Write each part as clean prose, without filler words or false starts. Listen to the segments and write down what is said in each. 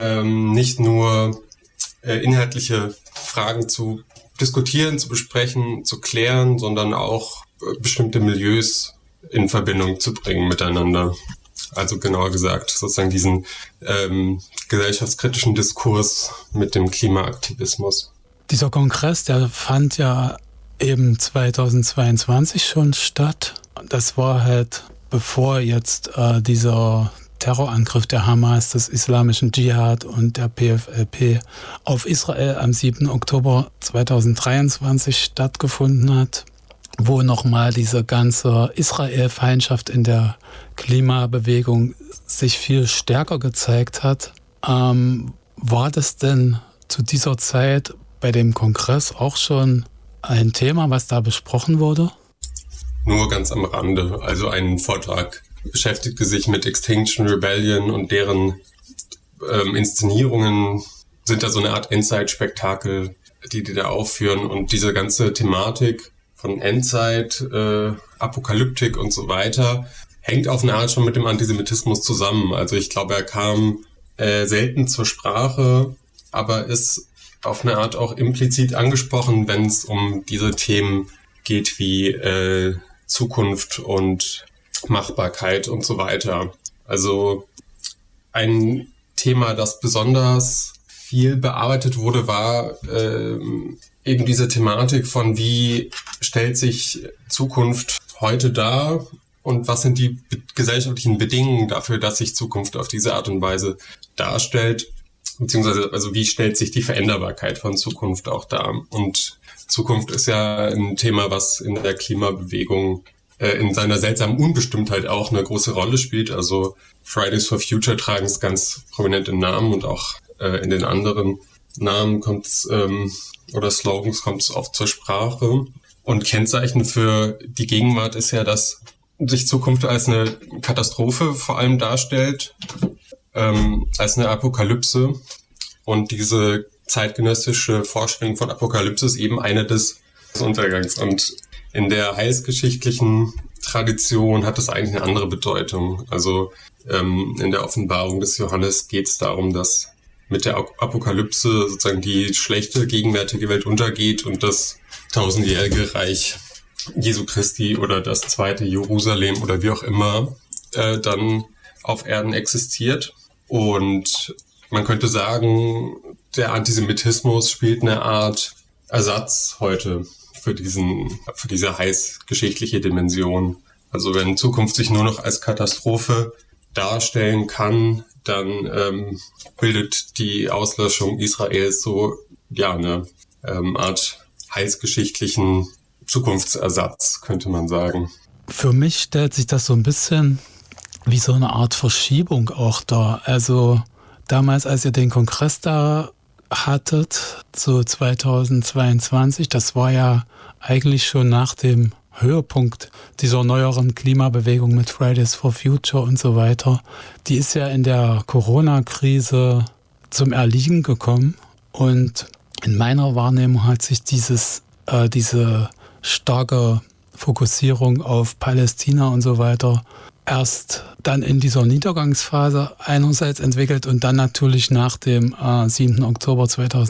nicht nur inhaltliche Fragen zu diskutieren, zu besprechen, zu klären, sondern auch bestimmte Milieus in Verbindung zu bringen miteinander. Also genauer gesagt, sozusagen diesen gesellschaftskritischen Diskurs mit dem Klimaaktivismus. Dieser Kongress, der fand ja eben 2022 schon statt. Das war halt bevor jetzt dieser Terrorangriff der Hamas, des islamischen Dschihad und der PFLP auf Israel am 7. Oktober 2023 stattgefunden hat, wo nochmal diese ganze Israel-Feindschaft in der Klimabewegung sich viel stärker gezeigt hat. War das denn zu dieser Zeit bei dem Kongress auch schon ein Thema, was da besprochen wurde? Nur ganz am Rande. Also ein Vortrag beschäftigte sich mit Extinction Rebellion und deren Inszenierungen sind da so eine Art Endzeit-Spektakel, die da aufführen. Und diese ganze Thematik von Endzeit, Apokalyptik und so weiter hängt auf eine Art schon mit dem Antisemitismus zusammen. Also ich glaube, er kam selten zur Sprache, aber ist auf eine Art auch implizit angesprochen, wenn es um diese Themen geht wie Zukunft und Machbarkeit und so weiter. Also ein Thema, das besonders viel bearbeitet wurde, war eben diese Thematik von wie stellt sich Zukunft heute dar und was sind die gesellschaftlichen Bedingungen dafür, dass sich Zukunft auf diese Art und Weise darstellt, beziehungsweise also wie stellt sich die Veränderbarkeit von Zukunft auch dar. Und Zukunft ist ja ein Thema, was in der Klimabewegung in seiner seltsamen Unbestimmtheit auch eine große Rolle spielt. Also Fridays for Future tragen es ganz prominent im Namen und auch in den anderen Namen oder Slogans kommt es oft zur Sprache. Und Kennzeichen für die Gegenwart ist ja, dass sich Zukunft als eine Katastrophe vor allem darstellt, als eine Apokalypse. Und diese zeitgenössische Vorstellung von Apokalypse ist eben eine des Untergangs. Und in der heilsgeschichtlichen Tradition hat es eigentlich eine andere Bedeutung. Also in der Offenbarung des Johannes geht es darum, dass mit der Apokalypse sozusagen die schlechte gegenwärtige Welt untergeht und das tausendjährige Reich Jesu Christi oder das zweite Jerusalem oder wie auch immer dann auf Erden existiert. Und man könnte sagen, der Antisemitismus spielt eine Art Ersatz heute für diese heißgeschichtliche Dimension. Also wenn Zukunft sich nur noch als Katastrophe darstellen kann, dann bildet die Auslöschung Israels so eine Art heißgeschichtlichen Zukunftsersatz, könnte man sagen. Für mich stellt sich das so ein bisschen wie so eine Art Verschiebung auch dar. Also damals, als ihr den Kongress da hattet, so 2022, das war ja eigentlich schon nach dem Höhepunkt dieser neueren Klimabewegung mit Fridays for Future und so weiter. Die ist ja in der Corona-Krise zum Erliegen gekommen und in meiner Wahrnehmung hat sich diese starke Fokussierung auf Palästina und so weiter erst dann in dieser Niedergangsphase einerseits entwickelt und dann natürlich nach dem 7. Oktober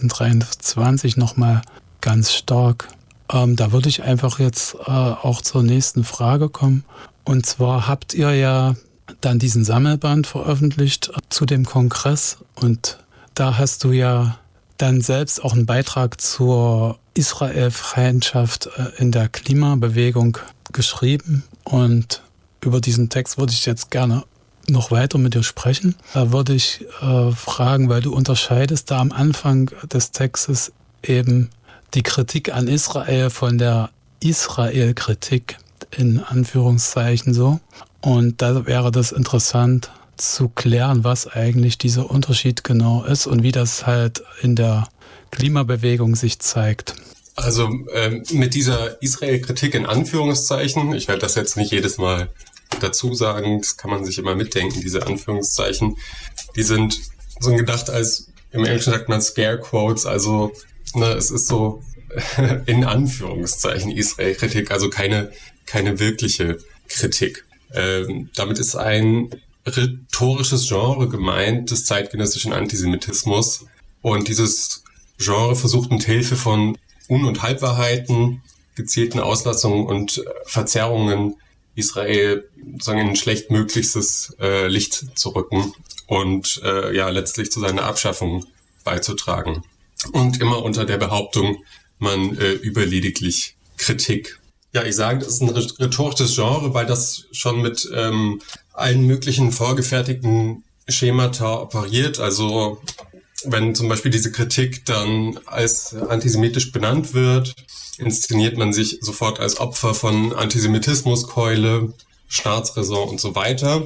2023 nochmal ganz stark. Da würde ich einfach jetzt auch zur nächsten Frage kommen. Und zwar habt ihr ja dann diesen Sammelband veröffentlicht zu dem Kongress und da hast du ja dann selbst auch einen Beitrag zur Israel-Feindschaft in der Klimabewegung geschrieben und über diesen Text würde ich jetzt gerne noch weiter mit dir sprechen. Da würde ich fragen, weil du unterscheidest da am Anfang des Textes eben die Kritik an Israel von der Israel-Kritik in Anführungszeichen so. Und da wäre das interessant zu klären, was eigentlich dieser Unterschied genau ist und wie das halt in der Klimabewegung sich zeigt. Also mit dieser Israel-Kritik in Anführungszeichen, ich werde das jetzt nicht jedes Mal dazu sagen, das kann man sich immer mitdenken, diese Anführungszeichen, die sind so gedacht als, im Englischen sagt man Scare Quotes, also es ist so in Anführungszeichen Israel-Kritik, also keine wirkliche Kritik. Damit ist ein rhetorisches Genre gemeint des zeitgenössischen Antisemitismus. Und dieses Genre versucht mit Hilfe von Un- und Halbwahrheiten, gezielten Auslassungen und Verzerrungen Israel sozusagen in ein schlechtmöglichstes Licht zu rücken und letztlich zu seiner Abschaffung beizutragen. Und immer unter der Behauptung, man übe lediglich Kritik. Ja, ich sage, das ist ein rhetorisches Genre, weil das schon mit allen möglichen vorgefertigten Schemata operiert. Also wenn zum Beispiel diese Kritik dann als antisemitisch benannt wird, inszeniert man sich sofort als Opfer von Antisemitismuskeule, Staatsräson und so weiter.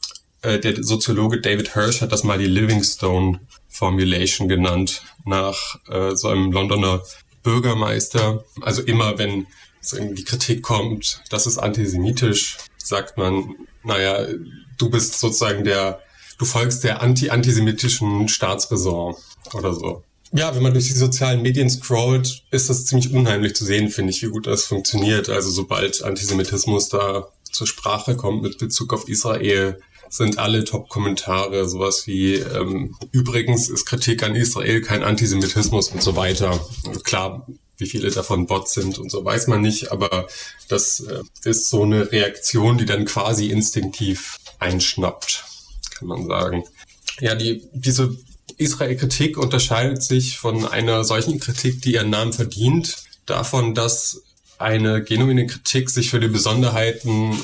Der Soziologe David Hirsch hat das mal die Livingstone Formulation genannt, nach so einem Londoner Bürgermeister. Also immer, wenn die Kritik kommt, das ist antisemitisch, sagt man, naja, du bist sozusagen du folgst der antisemitischen Staatsräson oder so. Ja, wenn man durch die sozialen Medien scrollt, ist das ziemlich unheimlich zu sehen, finde ich, wie gut das funktioniert. Also sobald Antisemitismus da zur Sprache kommt mit Bezug auf Israel, sind alle Top-Kommentare sowas wie übrigens ist Kritik an Israel kein Antisemitismus und so weiter. Also klar, wie viele davon Bots sind und so weiß man nicht, aber das ist so eine Reaktion, die dann quasi instinktiv einschnappt, kann man sagen. Ja, diese Israel-Kritik unterscheidet sich von einer solchen Kritik, die ihren Namen verdient, davon, dass eine genuine Kritik sich für die Besonderheiten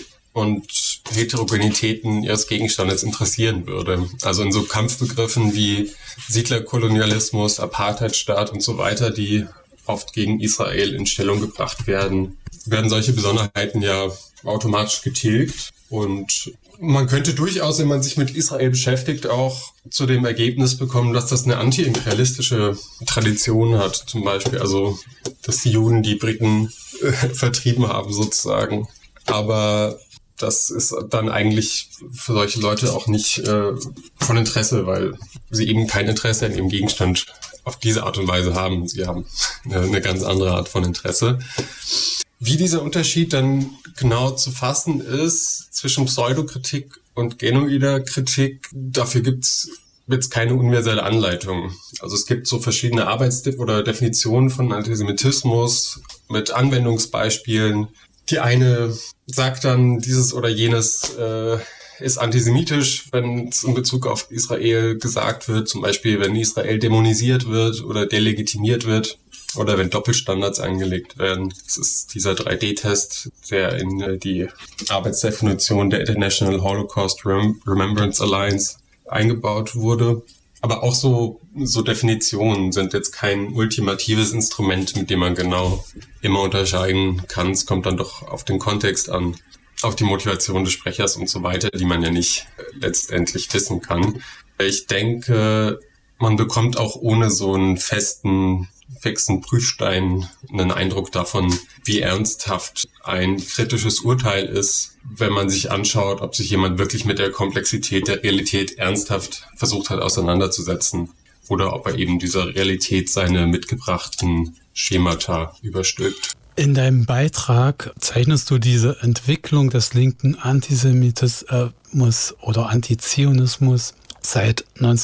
und Heterogenitäten ihres Gegenstandes interessieren würde. Also in so Kampfbegriffen wie Siedlerkolonialismus, Apartheidstaat und so weiter, die oft gegen Israel in Stellung gebracht werden solche Besonderheiten ja automatisch getilgt. Und man könnte durchaus, wenn man sich mit Israel beschäftigt, auch zu dem Ergebnis bekommen, dass das eine anti-imperialistische Tradition hat. Zum Beispiel, also, dass die Juden die Briten vertrieben haben sozusagen. Aber das ist dann eigentlich für solche Leute auch nicht von Interesse, weil sie eben kein Interesse an ihrem Gegenstand auf diese Art und Weise haben. Sie haben eine ganz andere Art von Interesse. Wie dieser Unterschied dann genau zu fassen ist zwischen Pseudokritik und genuiner Kritik, dafür gibt's jetzt keine universelle Anleitung. Also es gibt so verschiedene oder Definitionen von Antisemitismus mit Anwendungsbeispielen. Die eine sagt dann, dieses oder jenes ist antisemitisch, wenn es in Bezug auf Israel gesagt wird, zum Beispiel wenn Israel dämonisiert wird oder delegitimiert wird oder wenn Doppelstandards angelegt werden. Das ist dieser 3D-Test, der in die Arbeitsdefinition der International Holocaust Remembrance Alliance eingebaut wurde. Aber auch so Definitionen sind jetzt kein ultimatives Instrument, mit dem man genau immer unterscheiden kann. Es kommt dann doch auf den Kontext an, auf die Motivation des Sprechers und so weiter, die man ja nicht letztendlich wissen kann. Ich denke, man bekommt auch ohne so einen fixen Prüfstein einen Eindruck davon, wie ernsthaft ein kritisches Urteil ist, wenn man sich anschaut, ob sich jemand wirklich mit der Komplexität der Realität ernsthaft versucht hat auseinanderzusetzen oder ob er eben dieser Realität seine mitgebrachten Schemata überstülpt. In deinem Beitrag zeichnest du diese Entwicklung des linken Antisemitismus oder Antizionismus seit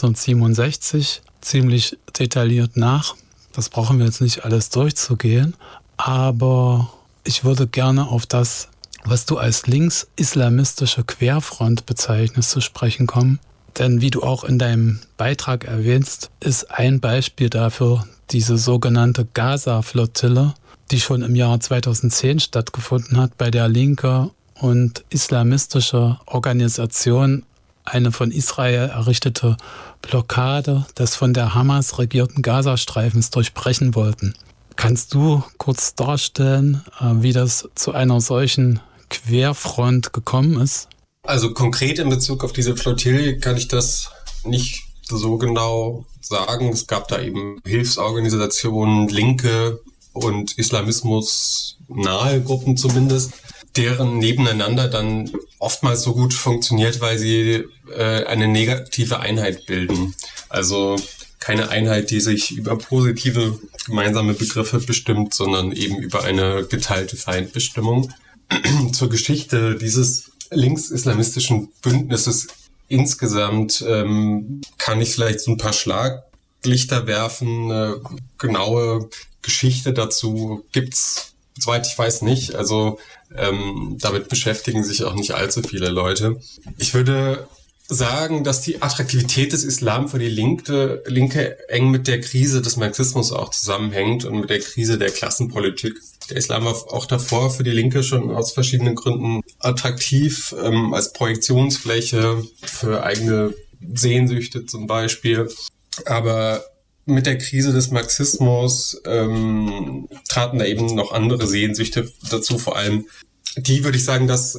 1967 ziemlich detailliert nach. Das brauchen wir jetzt nicht alles durchzugehen, aber ich würde gerne auf das, was du als links-islamistische Querfront bezeichnest, zu sprechen kommen. Denn wie du auch in deinem Beitrag erwähnst, ist ein Beispiel dafür diese sogenannte Gaza-Flottille, die schon im Jahr 2010 stattgefunden hat, bei der linke und islamistische Organisation eine von Israel errichtete Blockade des von der Hamas regierten Gazastreifens durchbrechen wollten. Kannst du kurz darstellen, wie das zu einer solchen Querfront gekommen ist? Also konkret in Bezug auf diese Flottille kann ich das nicht so genau sagen. Es gab da eben Hilfsorganisationen, linke und Islamismus nahe Gruppen zumindest, deren nebeneinander dann oftmals so gut funktioniert, weil sie eine negative Einheit bilden. Also keine Einheit, die sich über positive gemeinsame Begriffe bestimmt, sondern eben über eine geteilte Feindbestimmung. Zur Geschichte dieses links-islamistischen Bündnisses insgesamt kann ich vielleicht so ein paar Schlaglichter werfen. Eine genaue Geschichte dazu gibt's, soweit ich weiß, nicht. Also damit beschäftigen sich auch nicht allzu viele Leute. Ich würde sagen, dass die Attraktivität des Islam für die Linke eng mit der Krise des Marxismus auch zusammenhängt und mit der Krise der Klassenpolitik. Der Islam war auch davor für die Linke schon aus verschiedenen Gründen attraktiv, als Projektionsfläche für eigene Sehnsüchte zum Beispiel. Aber mit der Krise des Marxismus traten da eben noch andere Sehnsüchte dazu, vor allem die, würde ich sagen, dass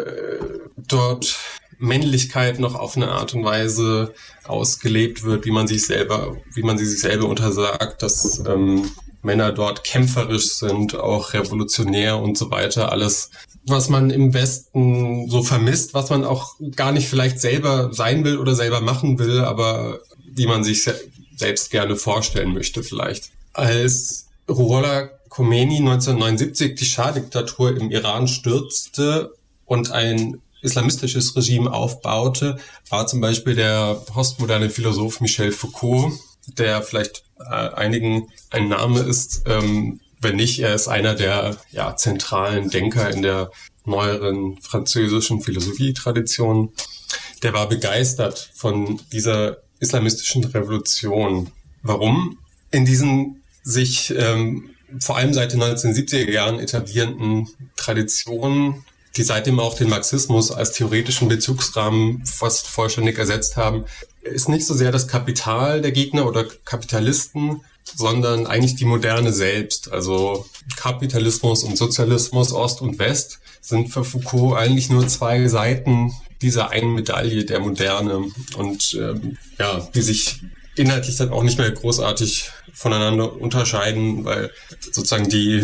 dort Männlichkeit noch auf eine Art und Weise ausgelebt wird, wie man sie sich selber untersagt, dass Männer dort kämpferisch sind, auch revolutionär und so weiter. Alles, was man im Westen so vermisst, was man auch gar nicht vielleicht selber sein will oder selber machen will, aber wie man sich selbst gerne vorstellen möchte vielleicht. Als Ruhollah Khomeini 1979 die Schah-Diktatur im Iran stürzte und ein islamistisches Regime aufbaute, war zum Beispiel der postmoderne Philosoph Michel Foucault, der vielleicht einigen ein Name ist. Wenn nicht, er ist einer der zentralen Denker in der neueren französischen Philosophietradition. Der war begeistert von dieser islamistischen Revolution. Warum? In diesen sich vor allem seit den 1970er Jahren etablierenden Traditionen, die seitdem auch den Marxismus als theoretischen Bezugsrahmen fast vollständig ersetzt haben, ist nicht so sehr das Kapital der Gegner oder Kapitalisten, sondern eigentlich die Moderne selbst. Also Kapitalismus und Sozialismus, Ost und West, sind für Foucault eigentlich nur zwei Seiten dieser einen Medaille der Moderne und die sich inhaltlich dann auch nicht mehr großartig voneinander unterscheiden, weil sozusagen die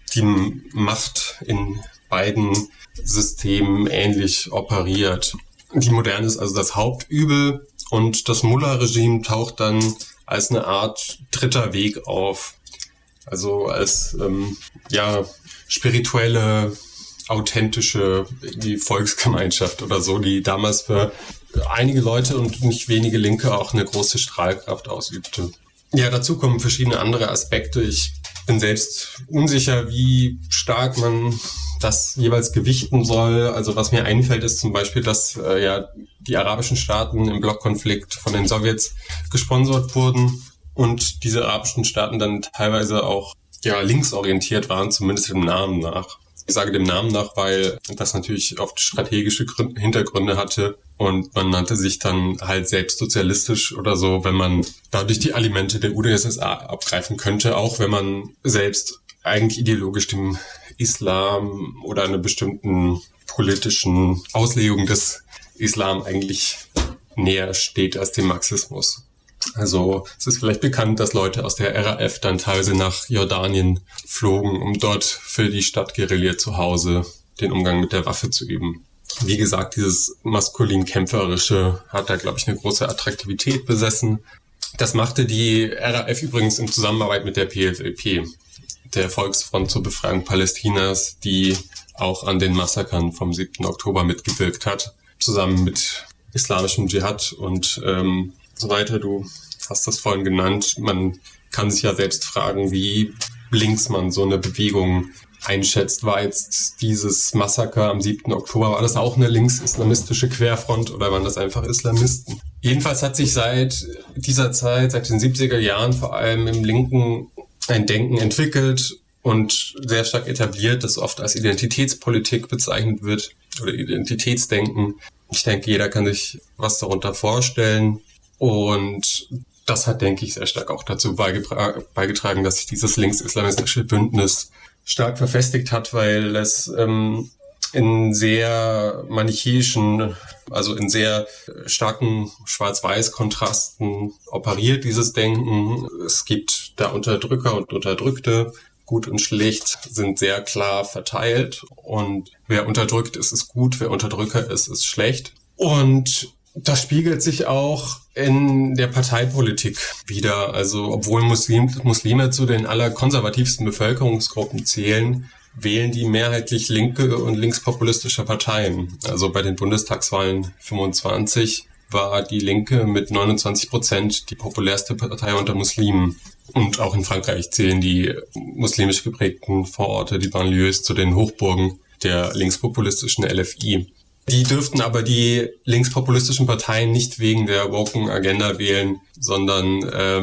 Macht in beiden Systemen ähnlich operiert. Die Moderne ist also das Hauptübel und das Mullah-Regime taucht dann als eine Art dritter Weg auf. Also als spirituelle, authentische die Volksgemeinschaft oder so, die damals für einige Leute und nicht wenige Linke auch eine große Strahlkraft ausübte. Ja, dazu kommen verschiedene andere Aspekte. Ich bin selbst unsicher, wie stark man das jeweils gewichten soll. Also was mir einfällt, ist zum Beispiel, dass die arabischen Staaten im Blockkonflikt von den Sowjets gesponsert wurden und diese arabischen Staaten dann teilweise auch linksorientiert waren, zumindest dem Namen nach. Ich sage dem Namen nach, weil das natürlich oft strategische Hintergründe hatte und man nannte sich dann halt selbst sozialistisch oder so, wenn man dadurch die Alimente der UdSSR abgreifen könnte, auch wenn man selbst eigentlich ideologisch dem Islam oder einer bestimmten politischen Auslegung des Islam eigentlich näher steht als dem Marxismus. Also es ist vielleicht bekannt, dass Leute aus der RAF dann teilweise nach Jordanien flogen, um dort für die Stadtguerilla zu Hause den Umgang mit der Waffe zu üben. Wie gesagt, dieses maskulin-kämpferische hat da, glaube ich, eine große Attraktivität besessen. Das machte die RAF übrigens in Zusammenarbeit mit der PFLP, der Volksfront zur Befreiung Palästinas, die auch an den Massakern vom 7. Oktober mitgewirkt hat, zusammen mit islamischem Dschihad und so weiter. Du hast das vorhin genannt. Man kann sich ja selbst fragen, wie links man so eine Bewegung einschätzt. War jetzt dieses Massaker am 7. Oktober, war das auch eine links-islamistische Querfront oder waren das einfach Islamisten? Jedenfalls hat sich seit dieser Zeit, seit den 70er Jahren vor allem im Linken ein Denken entwickelt und sehr stark etabliert, das oft als Identitätspolitik bezeichnet wird oder Identitätsdenken. Ich denke, jeder kann sich was darunter vorstellen. Und das hat, denke ich, sehr stark auch dazu beigetragen, dass sich dieses links-islamistische Bündnis stark verfestigt hat, weil es in sehr manichäischen, also in sehr starken Schwarz-Weiß-Kontrasten operiert, dieses Denken. Es gibt da Unterdrücker und Unterdrückte. Gut und schlecht sind sehr klar verteilt. Und wer unterdrückt ist, ist gut, wer Unterdrücker ist, ist schlecht. Und das spiegelt sich auch in der Parteipolitik wider. Also obwohl Muslime zu den allerkonservativsten Bevölkerungsgruppen zählen, wählen die mehrheitlich linke und linkspopulistische Parteien. Also bei den Bundestagswahlen 25 war die Linke mit 29% die populärste Partei unter Muslimen. Und auch in Frankreich zählen die muslimisch geprägten Vororte, die Banlieues, zu den Hochburgen der linkspopulistischen LFI. Die dürften aber die linkspopulistischen Parteien nicht wegen der woken Agenda wählen, sondern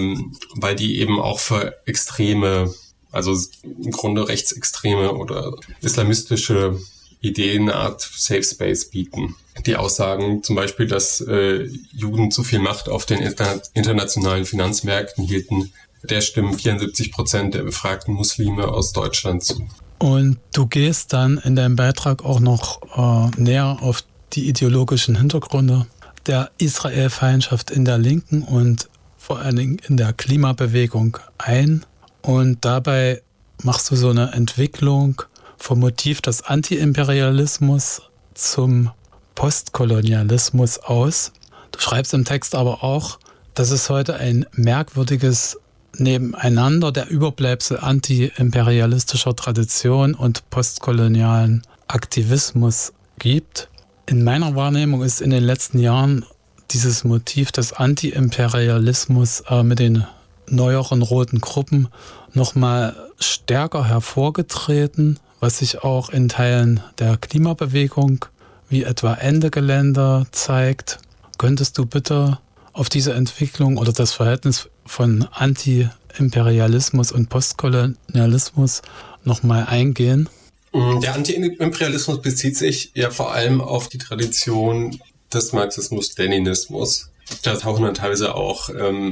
weil die eben auch für extreme, also im Grunde rechtsextreme oder islamistische Ideen eine Art Safe Space bieten. Die aussagen zum Beispiel, dass Juden zu viel Macht auf den internationalen Finanzmärkten hielten, der stimmen 74% der befragten Muslime aus Deutschland zu. Und du gehst dann in deinem Beitrag auch noch näher auf die ideologischen Hintergründe der Israel-Feindschaft in der Linken und vor allen Dingen in der Klimabewegung ein. Und dabei machst du so eine Entwicklung vom Motiv des Anti-Imperialismus zum Postkolonialismus aus. Du schreibst im Text aber auch, dass es heute ein merkwürdiges Nebeneinander der Überbleibsel anti-imperialistischer Tradition und postkolonialen Aktivismus gibt. In meiner Wahrnehmung ist in den letzten Jahren dieses Motiv des Anti-Imperialismus mit den neueren roten Gruppen nochmal stärker hervorgetreten, was sich auch in Teilen der Klimabewegung wie etwa Ende Gelände zeigt. Könntest du bitte auf diese Entwicklung oder das Verhältnis von Anti-Imperialismus und Postkolonialismus nochmal eingehen? Der Anti-Imperialismus bezieht sich ja vor allem auf die Tradition des Marxismus-Leninismus. Da tauchen dann teilweise auch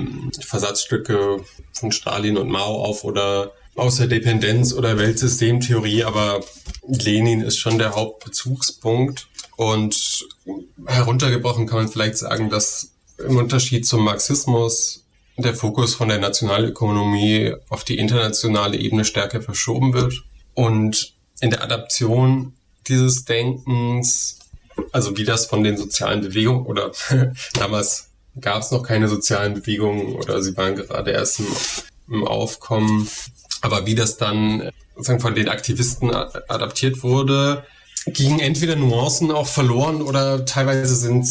Versatzstücke von Stalin und Mao auf oder aus der Dependenz- oder Weltsystemtheorie, aber Lenin ist schon der Hauptbezugspunkt. Und heruntergebrochen kann man vielleicht sagen, dass im Unterschied zum Marxismus der Fokus von der Nationalökonomie auf die internationale Ebene stärker verschoben wird. Und in der Adaption dieses Denkens, also wie das von den sozialen Bewegungen oder damals gab es noch keine sozialen Bewegungen oder sie waren gerade erst im Aufkommen, aber wie das dann sozusagen von den Aktivisten adaptiert wurde, gingen entweder Nuancen auch verloren oder teilweise sind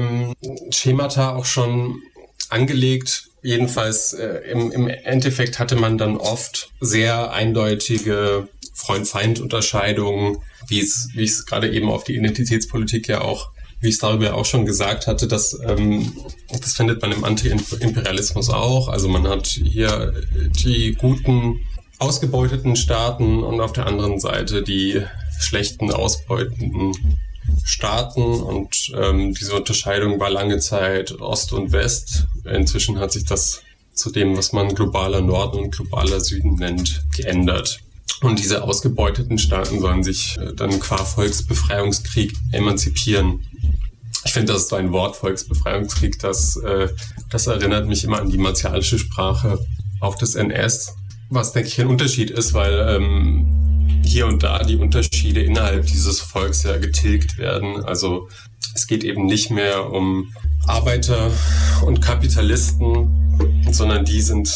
Schemata auch schon angelegt. Jedenfalls im Endeffekt hatte man dann oft sehr eindeutige Freund-Feind-Unterscheidungen, wie ich es gerade eben auf die Identitätspolitik ja auch, wie ich es darüber auch schon gesagt hatte, das findet man im Anti-Imperialismus auch. Also man hat hier die guten, ausgebeuteten Staaten und auf der anderen Seite die schlechten, ausbeutenden Staaten und diese Unterscheidung war lange Zeit Ost und West. Inzwischen hat sich das zu dem, was man globaler Norden und globaler Süden nennt, geändert. Und diese ausgebeuteten Staaten sollen sich dann qua Volksbefreiungskrieg emanzipieren. Ich finde, das ist so ein Wort, Volksbefreiungskrieg, das erinnert mich immer an die martialische Sprache, auch des NS, was, denke ich, ein Unterschied ist, weil hier und da die Unterschiede innerhalb dieses Volks ja getilgt werden. Also es geht eben nicht mehr um Arbeiter und Kapitalisten, sondern die sind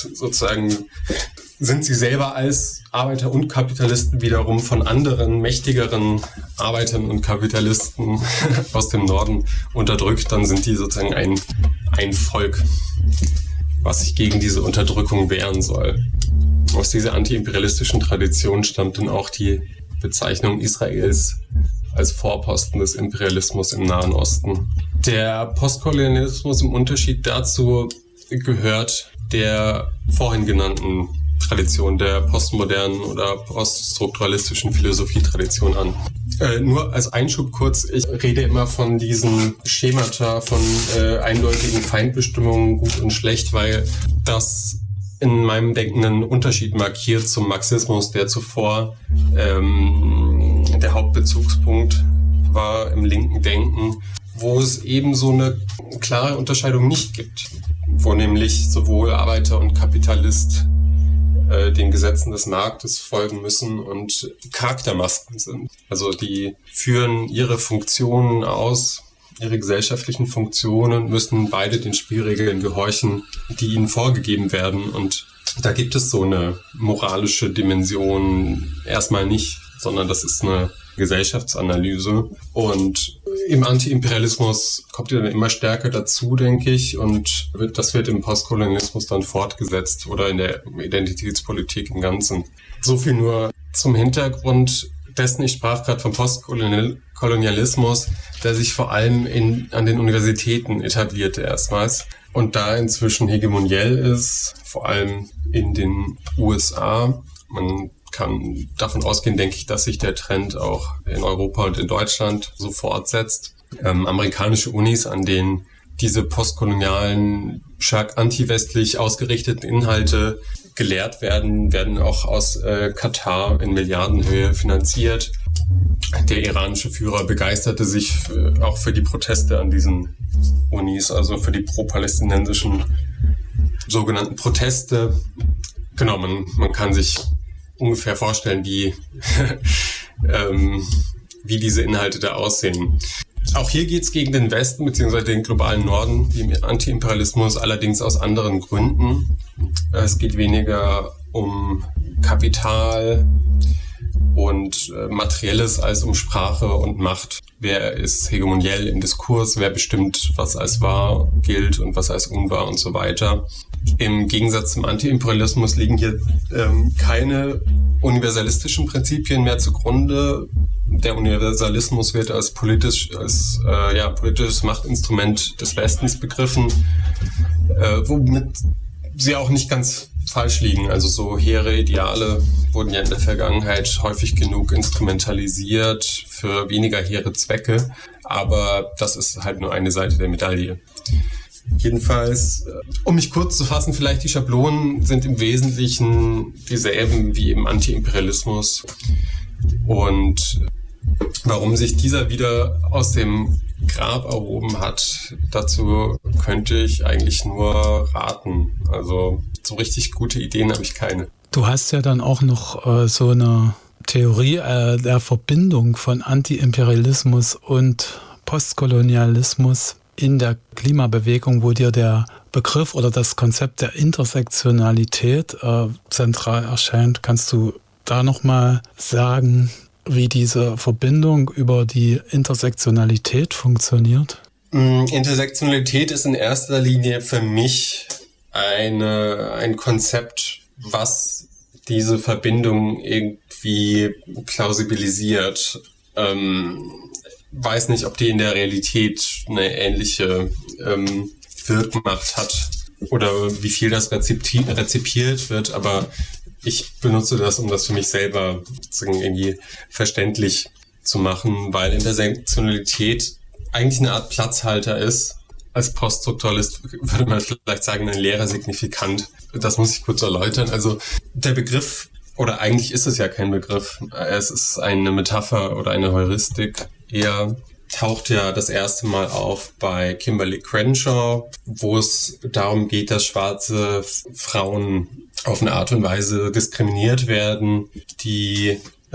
sie selber als Arbeiter und Kapitalisten wiederum von anderen, mächtigeren Arbeitern und Kapitalisten aus dem Norden unterdrückt, dann sind die sozusagen ein Volk, was sich gegen diese Unterdrückung wehren soll. Aus dieser antiimperialistischen Tradition stammt dann auch die Bezeichnung Israels als Vorposten des Imperialismus im Nahen Osten. Der Postkolonialismus im Unterschied dazu gehört der vorhin genannten Tradition der postmodernen oder poststrukturalistischen Philosophietradition an. Nur als Einschub kurz, ich rede immer von diesen Schemata, von eindeutigen Feindbestimmungen, gut und schlecht, weil das in meinem Denken einen Unterschied markiert zum Marxismus, der zuvor der Hauptbezugspunkt war im linken Denken, wo es eben so eine klare Unterscheidung nicht gibt, wo nämlich sowohl Arbeiter und Kapitalist den Gesetzen des Marktes folgen müssen und Charaktermasken sind. Also die führen ihre Funktionen aus, ihre gesellschaftlichen Funktionen, müssen beide den Spielregeln gehorchen, die ihnen vorgegeben werden. Und da gibt es so eine moralische Dimension erstmal nicht. sondern das ist eine Gesellschaftsanalyse. Und im Antiimperialismus kommt die dann immer stärker dazu, denke ich, und das wird im Postkolonialismus dann fortgesetzt oder in der Identitätspolitik im Ganzen. So viel nur zum Hintergrund dessen. Ich sprach gerade vom Postkolonialismus, der sich vor allem an den Universitäten etablierte erstmals und da inzwischen hegemoniell ist, vor allem in den USA. Man kann davon ausgehen, denke ich, dass sich der Trend auch in Europa und in Deutschland so fortsetzt. Amerikanische Unis, an denen diese postkolonialen, stark antiwestlich ausgerichteten Inhalte gelehrt werden, werden auch aus Katar in Milliardenhöhe finanziert. Der iranische Führer begeisterte sich auch für die Proteste an diesen Unis, also für die pro-palästinensischen sogenannten Proteste. Genau, man kann sich ungefähr vorstellen, wie diese Inhalte da aussehen. Auch hier geht es gegen den Westen bzw. den globalen Norden, wie im Antiimperialismus, allerdings aus anderen Gründen. Es geht weniger um Kapital und Materielles als um Sprache und Macht. Wer ist hegemoniell im Diskurs, wer bestimmt, was als wahr gilt und was als unwahr und so weiter. Im Gegensatz zum Antiimperialismus liegen hier keine universalistischen Prinzipien mehr zugrunde. Der Universalismus wird als politisches Machtinstrument des Westens begriffen, womit sie auch nicht ganz falsch liegen. Also so hehre Ideale wurden ja in der Vergangenheit häufig genug instrumentalisiert für weniger hehre Zwecke, aber das ist halt nur eine Seite der Medaille. Jedenfalls, um mich kurz zu fassen, vielleicht die Schablonen sind im Wesentlichen dieselben wie im Antiimperialismus. Und warum sich dieser wieder aus dem Grab erhoben hat, dazu könnte ich eigentlich nur raten. Also so richtig gute Ideen habe ich keine. Du hast ja dann auch noch so eine Theorie der Verbindung von Antiimperialismus und Postkolonialismus in der Klimabewegung, wo dir der Begriff oder das Konzept der Intersektionalität zentral erscheint. Kannst du da nochmal sagen, wie diese Verbindung über die Intersektionalität funktioniert? Intersektionalität ist in erster Linie für mich ein Konzept, was diese Verbindung irgendwie plausibilisiert. Weiß nicht, ob die in der Realität eine ähnliche Wirkmacht hat oder wie viel das rezipiert wird, aber ich benutze das, um das für mich selber irgendwie verständlich zu machen, weil Intersektionalität eigentlich eine Art Platzhalter ist. Als Poststrukturalist würde man vielleicht sagen, ein leerer Signifikant. Das muss ich kurz erläutern. Also der Begriff, oder eigentlich ist es ja kein Begriff, es ist eine Metapher oder eine Heuristik. Er taucht ja das erste Mal auf bei Kimberly Crenshaw, wo es darum geht, dass schwarze Frauen auf eine Art und Weise diskriminiert werden, die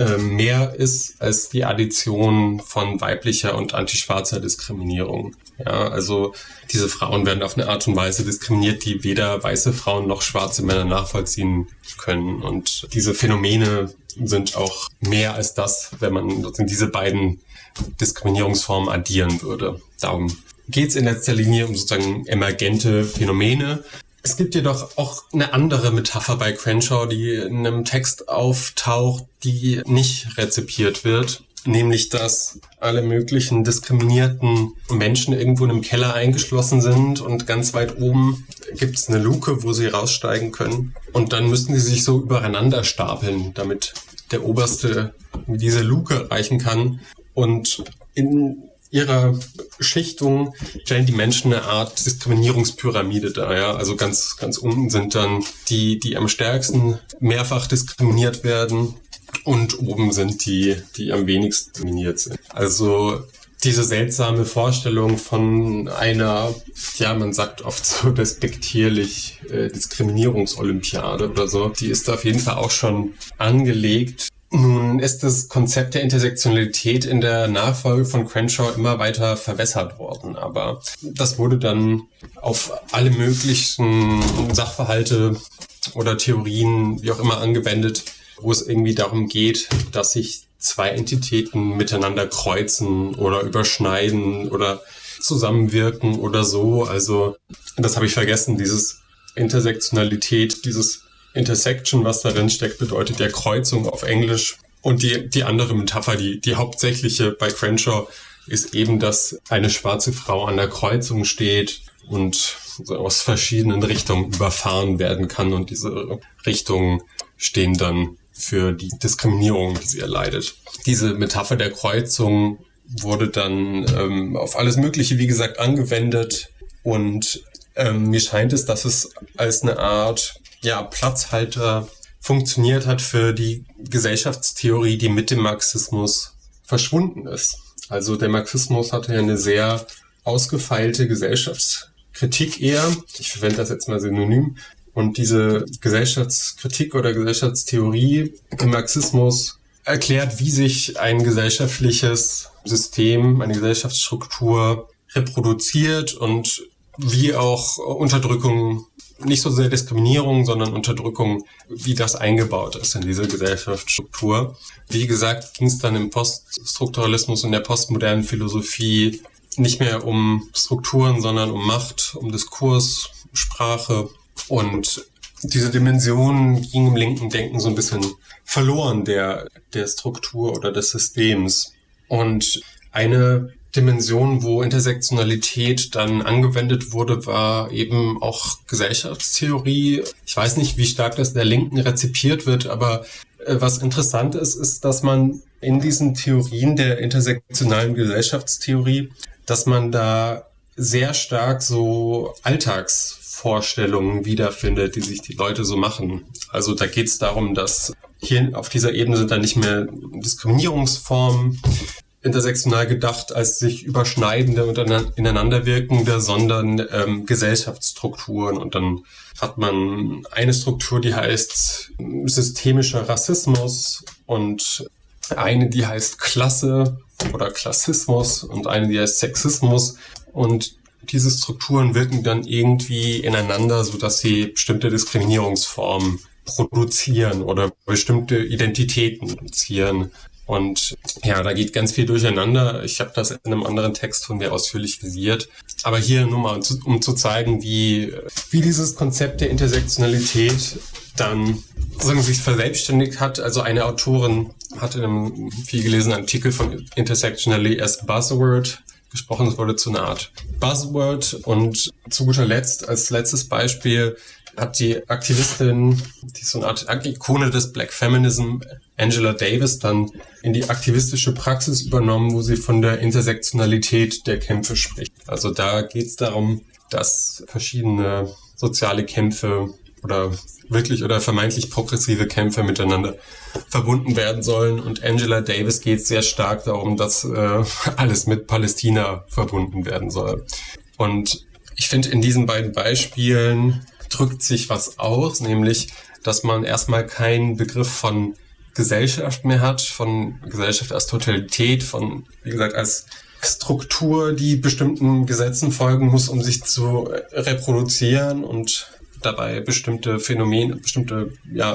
mehr ist als die Addition von weiblicher und antischwarzer Diskriminierung. Ja, also diese Frauen werden auf eine Art und Weise diskriminiert, die weder weiße Frauen noch schwarze Männer nachvollziehen können. Und diese Phänomene sind auch mehr als das, wenn man diese beiden Diskriminierungsformen addieren würde. Darum geht es in letzter Linie um sozusagen emergente Phänomene. Es gibt jedoch auch eine andere Metapher bei Crenshaw, die in einem Text auftaucht, die nicht rezipiert wird, nämlich dass alle möglichen diskriminierten Menschen irgendwo in einem Keller eingeschlossen sind und ganz weit oben gibt es eine Luke, wo sie raussteigen können und dann müssten sie sich so übereinander stapeln, damit der Oberste diese Luke erreichen kann. Und in ihrer Schichtung stellen die Menschen eine Art Diskriminierungspyramide dar. Ja? Also ganz, ganz unten sind dann die am stärksten mehrfach diskriminiert werden und oben sind die am wenigsten diskriminiert sind. Also diese seltsame Vorstellung von einer, ja, man sagt oft so despektierlich Diskriminierungsolympiade oder so, die ist auf jeden Fall auch schon angelegt. Nun ist das Konzept der Intersektionalität in der Nachfolge von Crenshaw immer weiter verwässert worden, aber das wurde dann auf alle möglichen Sachverhalte oder Theorien, wie auch immer, angewendet, wo es irgendwie darum geht, dass sich zwei Entitäten miteinander kreuzen oder überschneiden oder zusammenwirken oder so. Also das habe ich vergessen, dieses Intersektionalität, dieses Intersection, was darin steckt, bedeutet ja Kreuzung auf Englisch. Und die andere Metapher, die hauptsächliche bei Crenshaw, ist eben, dass eine schwarze Frau an der Kreuzung steht und so aus verschiedenen Richtungen überfahren werden kann. Und diese Richtungen stehen dann für die Diskriminierung, die sie erleidet. Diese Metapher der Kreuzung wurde dann auf alles Mögliche, wie gesagt, angewendet. Und mir scheint es, dass es als eine Art Platzhalter funktioniert hat für die Gesellschaftstheorie, die mit dem Marxismus verschwunden ist. Also der Marxismus hatte ja eine sehr ausgefeilte Gesellschaftskritik eher. Ich verwende das jetzt mal synonym. Und diese Gesellschaftskritik oder Gesellschaftstheorie im Marxismus erklärt, wie sich ein gesellschaftliches System, eine Gesellschaftsstruktur reproduziert und wie auch Unterdrückung, nicht so sehr Diskriminierung, sondern Unterdrückung, wie das eingebaut ist in diese Gesellschaftsstruktur. Wie gesagt, ging es dann im Poststrukturalismus und der postmodernen Philosophie nicht mehr um Strukturen, sondern um Macht, um Diskurs, Sprache. Und diese Dimension ging im linken Denken so ein bisschen verloren, der Struktur oder des Systems. Und eine Dimension, wo Intersektionalität dann angewendet wurde, war eben auch Gesellschaftstheorie. Ich weiß nicht, wie stark das in der Linken rezipiert wird, aber was interessant ist, dass man in diesen Theorien der intersektionalen Gesellschaftstheorie, dass man da sehr stark so Alltagsvorstellungen wiederfindet, die sich die Leute so machen. Also da geht es darum, dass hier auf dieser Ebene sind dann nicht mehr Diskriminierungsformen intersektional gedacht als sich überschneidende und ineinanderwirkende, sondern Gesellschaftsstrukturen. Und dann hat man eine Struktur, die heißt systemischer Rassismus und eine, die heißt Klasse oder Klassismus und eine, die heißt Sexismus. Und diese Strukturen wirken dann irgendwie ineinander, sodass sie bestimmte Diskriminierungsformen produzieren oder bestimmte Identitäten produzieren. Und ja, da geht ganz viel durcheinander. Ich habe das in einem anderen Text von mir ausführlich visiert. Aber hier nur mal, um zu zeigen, wie dieses Konzept der Intersektionalität dann sich verselbstständigt hat. Also eine Autorin hatte in einem viel gelesenen Artikel von Intersectionality as Buzzword gesprochen. Es wurde zu einer Art Buzzword. Und zu guter Letzt, als letztes Beispiel, hat die Aktivistin, die ist so eine Art Ikone des Black Feminism, Angela Davis, dann in die aktivistische Praxis übernommen, wo sie von der Intersektionalität der Kämpfe spricht. Also da geht es darum, dass verschiedene soziale Kämpfe oder wirklich oder vermeintlich progressive Kämpfe miteinander verbunden werden sollen. Und Angela Davis geht sehr stark darum, dass alles mit Palästina verbunden werden soll. Und ich finde, in diesen beiden Beispielen drückt sich was aus, nämlich, dass man erstmal keinen Begriff von Gesellschaft mehr hat, von Gesellschaft als Totalität, von, wie gesagt, als Struktur, die bestimmten Gesetzen folgen muss, um sich zu reproduzieren und dabei bestimmte Phänomene, bestimmte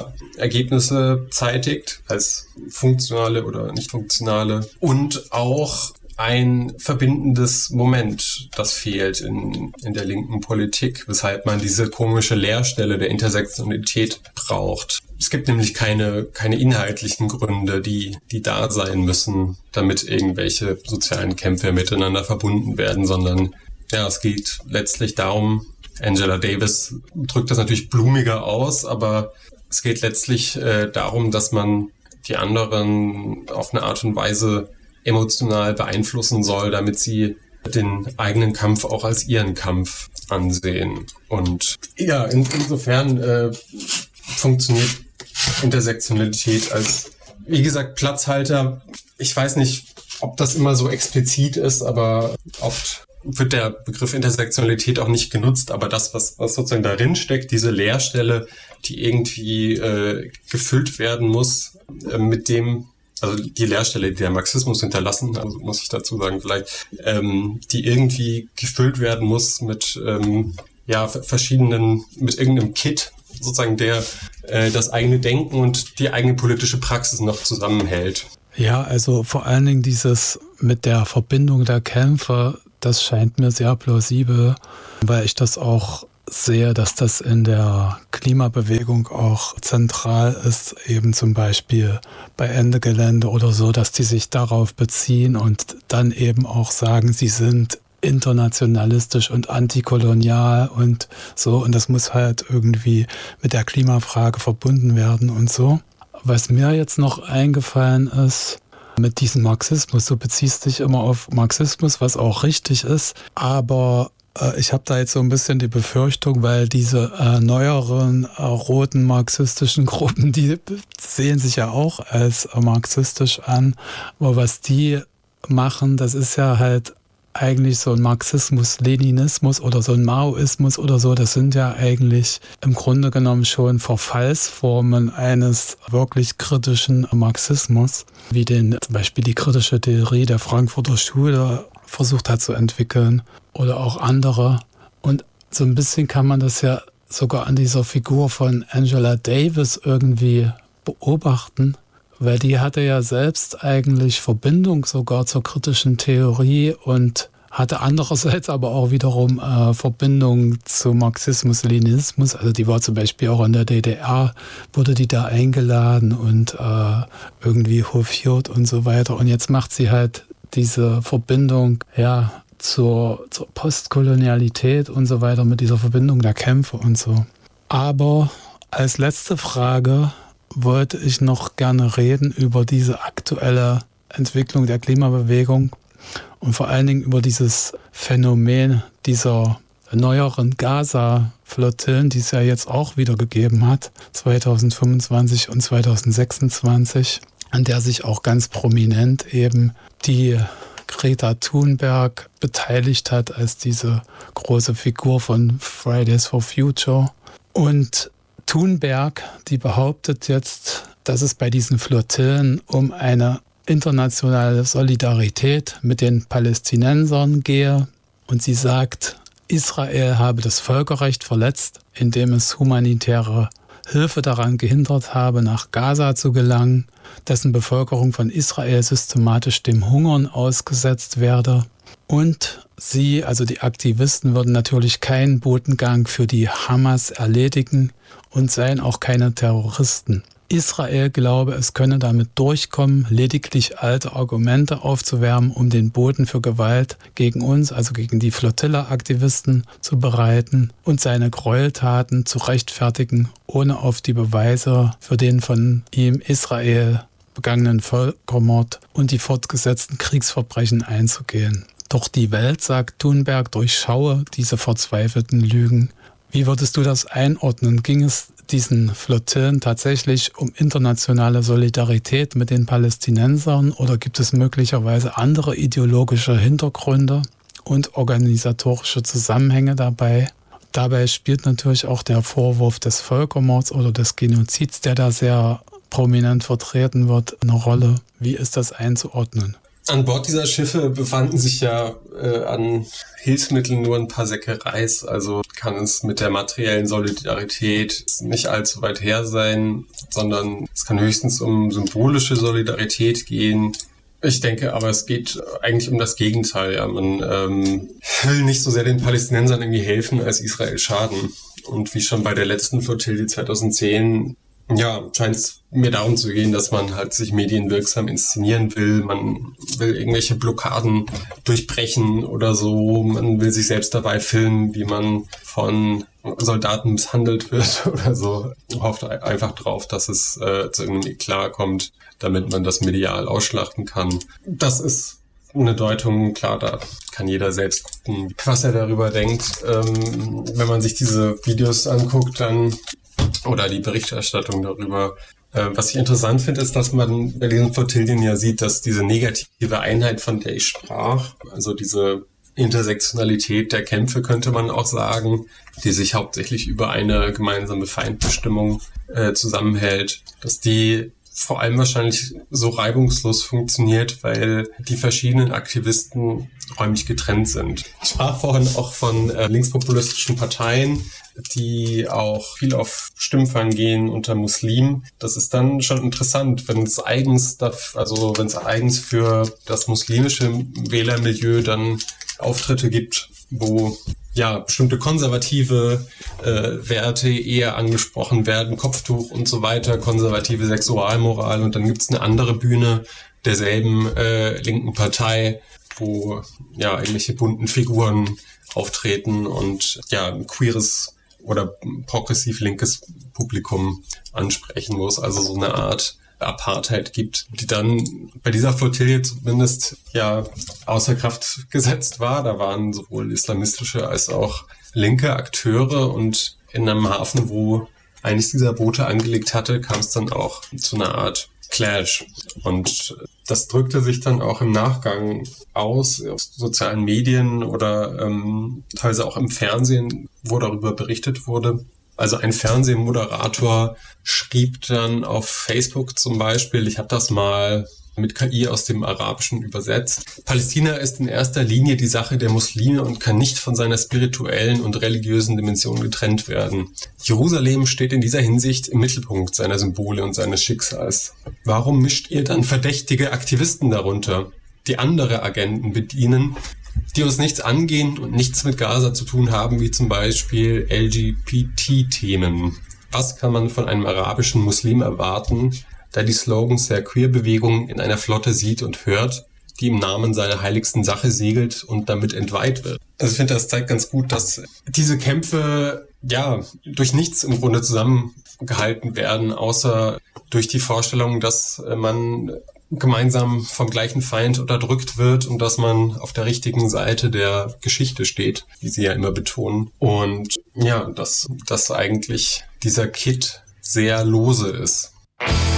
Ergebnisse zeitigt, als funktionale oder nicht funktionale. Und auch ein verbindendes Moment, das fehlt in der linken Politik, weshalb man diese komische Leerstelle der Intersektionalität braucht. Es gibt nämlich keine inhaltlichen Gründe, die da sein müssen, damit irgendwelche sozialen Kämpfe miteinander verbunden werden, sondern es geht letztlich darum, Angela Davis drückt das natürlich blumiger aus, aber es geht letztlich darum, dass man die anderen auf eine Art und Weise emotional beeinflussen soll, damit sie den eigenen Kampf auch als ihren Kampf ansehen. Und ja, insofern funktioniert Intersektionalität als, wie gesagt, Platzhalter. Ich weiß nicht, ob das immer so explizit ist, aber oft wird der Begriff Intersektionalität auch nicht genutzt. Aber das, was sozusagen darin steckt, diese Leerstelle, die irgendwie gefüllt werden muss mit dem, also die Leerstelle, die der Marxismus hinterlassen, also muss ich dazu sagen vielleicht, die irgendwie gefüllt werden muss mit verschiedenen, mit irgendeinem Kit, sozusagen der das eigene Denken und die eigene politische Praxis noch zusammenhält. Ja, also vor allen Dingen dieses mit der Verbindung der Kämpfe, das scheint mir sehr plausibel, weil ich das auch sehe, dass das in der Klimabewegung auch zentral ist, eben zum Beispiel bei Ende Gelände oder so, dass die sich darauf beziehen und dann eben auch sagen, sie sind internationalistisch und antikolonial und so, und das muss halt irgendwie mit der Klimafrage verbunden werden und so. Was mir jetzt noch eingefallen ist, mit diesem Marxismus, du beziehst dich immer auf Marxismus, was auch richtig ist, aber ich habe da jetzt so ein bisschen die Befürchtung, weil diese neueren roten marxistischen Gruppen, die sehen sich ja auch als marxistisch an, aber was die machen, das ist ja halt eigentlich so ein Marxismus, Leninismus oder so ein Maoismus oder so, das sind ja eigentlich im Grunde genommen schon Verfallsformen eines wirklich kritischen Marxismus, wie den zum Beispiel die kritische Theorie der Frankfurter Schule versucht hat zu entwickeln oder auch andere. Und so ein bisschen kann man das ja sogar an dieser Figur von Angela Davis irgendwie beobachten, weil die hatte ja selbst eigentlich Verbindung sogar zur kritischen Theorie und hatte andererseits aber auch wiederum Verbindung zu Marxismus, Leninismus. Also die war zum Beispiel auch in der DDR, wurde die da eingeladen und irgendwie hofiert und so weiter. Und jetzt macht sie halt diese Verbindung zur Postkolonialität und so weiter mit dieser Verbindung der Kämpfe und so. Aber als letzte Frage wollte ich noch gerne reden über diese aktuelle Entwicklung der Klimabewegung und vor allen Dingen über dieses Phänomen dieser neueren Gaza-Flottillen, die es ja jetzt auch wieder gegeben hat, 2025 und 2026, an der sich auch ganz prominent eben die Greta Thunberg beteiligt hat als diese große Figur von Fridays for Future. Und Thunberg, die behauptet jetzt, dass es bei diesen Flottillen um eine internationale Solidarität mit den Palästinensern gehe. Und sie sagt, Israel habe das Völkerrecht verletzt, indem es humanitäre Hilfe daran gehindert habe, nach Gaza zu gelangen, dessen Bevölkerung von Israel systematisch dem Hungern ausgesetzt werde. Und sie, also die Aktivisten, würden natürlich keinen Bodengang für die Hamas erledigen und seien auch keine Terroristen. Israel glaube, es könne damit durchkommen, lediglich alte Argumente aufzuwärmen, um den Boden für Gewalt gegen uns, also gegen die Flotilla-Aktivisten, zu bereiten und seine Gräueltaten zu rechtfertigen, ohne auf die Beweise für den von ihm Israel begangenen Völkermord und die fortgesetzten Kriegsverbrechen einzugehen. Doch die Welt, sagt Thunberg, durchschaue diese verzweifelten Lügen. Wie würdest du das einordnen? Ging es diesen Flottillen tatsächlich um internationale Solidarität mit den Palästinensern oder gibt es möglicherweise andere ideologische Hintergründe und organisatorische Zusammenhänge dabei? Dabei spielt natürlich auch der Vorwurf des Völkermords oder des Genozids, der da sehr prominent vertreten wird, eine Rolle. Wie ist das einzuordnen? An Bord dieser Schiffe befanden sich ja an Hilfsmitteln nur ein paar Säcke Reis, also kann es mit der materiellen Solidarität nicht allzu weit her sein, sondern es kann höchstens um symbolische Solidarität gehen. Ich denke aber, es geht eigentlich um das Gegenteil. Ja. Man will nicht so sehr den Palästinensern irgendwie helfen, als Israel schaden. Und wie schon bei der letzten Flottille 2010, scheint es mir darum zu gehen, dass man halt sich medienwirksam inszenieren will. Man will irgendwelche Blockaden durchbrechen oder so. Man will sich selbst dabei filmen, wie man von Soldaten misshandelt wird oder so. Hofft einfach drauf, dass es zu irgendeinem Eklat kommt, damit man das medial ausschlachten kann. Das ist eine Deutung, klar, da kann jeder selbst gucken, was er darüber denkt. Wenn man sich diese Videos anguckt, dann oder die Berichterstattung darüber. Was ich interessant finde, ist, dass man bei diesen Flottillen ja sieht, dass diese negative Einheit, von der ich sprach, also diese Intersektionalität der Kämpfe, könnte man auch sagen, die sich hauptsächlich über eine gemeinsame Feindbestimmung zusammenhält, dass die vor allem wahrscheinlich so reibungslos funktioniert, weil die verschiedenen Aktivisten räumlich getrennt sind. Ich sprach vorhin auch von linkspopulistischen Parteien, die auch viel auf Stimmfang gehen unter Muslimen. Das ist dann schon interessant, wenn es eigens für das muslimische Wählermilieu dann Auftritte gibt, wo ja bestimmte konservative Werte eher angesprochen werden, Kopftuch und so weiter, konservative Sexualmoral, und dann gibt's eine andere Bühne derselben linken Partei, wo ja irgendwelche bunten Figuren auftreten und ja ein queeres oder progressiv linkes Publikum ansprechen, wo es also so eine Art Apartheid gibt, die dann bei dieser Flottille zumindest ja außer Kraft gesetzt war. Da waren sowohl islamistische als auch linke Akteure, und in einem Hafen, wo eines dieser Boote angelegt hatte, kam es dann auch zu einer Art Clash. Und das drückte sich dann auch im Nachgang aus, auf sozialen Medien oder teilweise auch im Fernsehen, wo darüber berichtet wurde. Also ein Fernsehmoderator schrieb dann auf Facebook zum Beispiel, ich habe das mal mit KI aus dem Arabischen übersetzt: Palästina ist in erster Linie die Sache der Muslime und kann nicht von seiner spirituellen und religiösen Dimension getrennt werden. Jerusalem steht in dieser Hinsicht im Mittelpunkt seiner Symbole und seines Schicksals. Warum mischt ihr dann verdächtige Aktivisten darunter, die andere Agenden bedienen, die uns nichts angehen und nichts mit Gaza zu tun haben, wie zum Beispiel LGBT-Themen? Was kann man von einem arabischen Muslim erwarten, der die Slogans der Queer-Bewegung in einer Flotte sieht und hört, die im Namen seiner heiligsten Sache segelt und damit entweiht wird? Also ich finde, das zeigt ganz gut, dass diese Kämpfe ja durch nichts im Grunde zusammengehalten werden, außer durch die Vorstellung, dass man gemeinsam vom gleichen Feind unterdrückt wird und dass man auf der richtigen Seite der Geschichte steht, wie sie ja immer betonen. Und ja, dass eigentlich dieser Kit sehr lose ist.